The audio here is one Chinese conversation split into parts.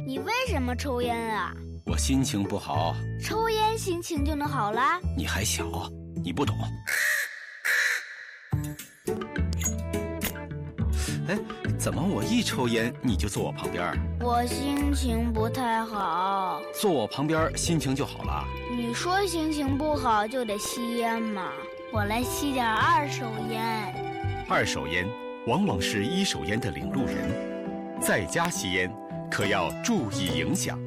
你为什么抽烟啊？ 我心情不好。 抽烟心情就能好啦？ 你还小，你不懂。哎，怎么我一抽烟你就坐我旁边？ 我心情不太好。 坐我旁边心情就好了？ 你说心情不好就得吸烟嘛，我来吸点二手烟。 二手烟往往是一手烟的领路人，在家吸烟可要注意影响。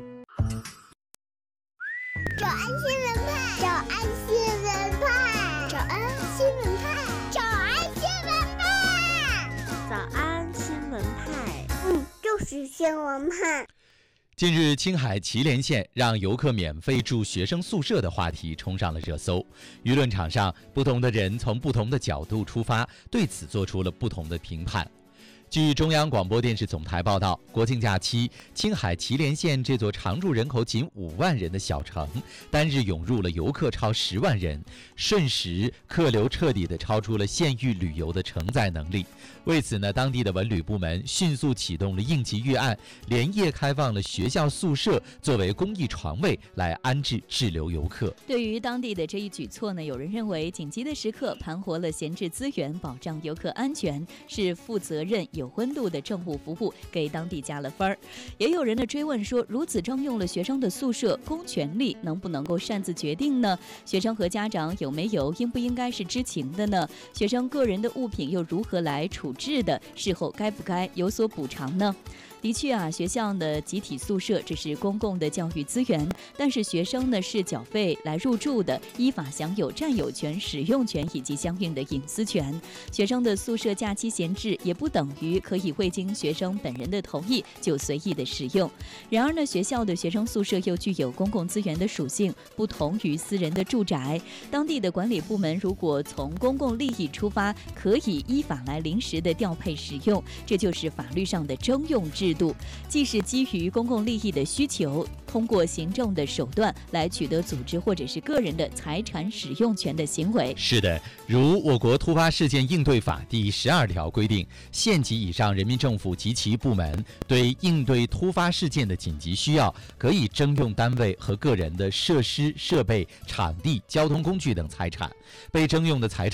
早安新闻派，早安新闻派，早安新闻派，早安新闻派， 早安新闻派， 就是新闻派。 近日，青海祁连县让游客免费住学生宿舍的话题冲上了热搜。舆论场上，不同的人从不同的角度出发，对此做出了不同的评判。据中央广播电视总台报道，国庆假期，青海祁连县这座常住人口仅5万人的小城，单日涌入了游客超10万人，瞬时客流彻底地超出了县域旅游的承载能力。为此呢，当地的文旅部门迅速启动了应急预案，连夜开放了学校宿舍作为公益床位来安置滞留游客。 对于当地的这一举措呢，有人认为紧急的时刻盘活了闲置资源，保障游客安全，是负责任有温度的政务服务，给当地加了分儿。也有人的追问说，如此征用了学生的宿舍，公权力能不能够擅自决定呢？学生和家长有没有应不应该是知情的呢？学生个人的物品又如何来处置的？事后该不该有所补偿呢？的确啊，学校的集体宿舍这是公共的教育资源，但是学生呢是缴费来入住的，依法享有占有权、使用权以及相应的隐私权。学生的宿舍假期闲置，也不等于可以未经学生本人的同意就随意的使用。然而呢，学校的学生宿舍又具有公共资源的属性，不同于私人的住宅。当地的管理部门如果从公共利益出发，可以依法来临时的调配使用，这就是法律上的征用制度，既是基于公共利益的需求，通过行政的手段来取得组织或者是个人的财产使用权的行为。 是的，如我国突发事件应对法第12条规定，县级以上人民政府及其部门对应对突发事件的紧急需要，可以征用单位和个人的设施、设备、场地、交通工具等财产。被征用的财产